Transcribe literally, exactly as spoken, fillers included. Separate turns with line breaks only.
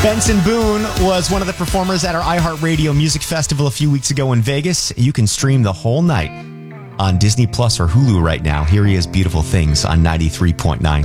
Benson Boone was one of the performers at our iHeartRadio Music Festival a few weeks ago in Vegas. You can stream the whole night on Disney Plus or Hulu right now. Here he is, Beautiful Things on ninety-three point nine.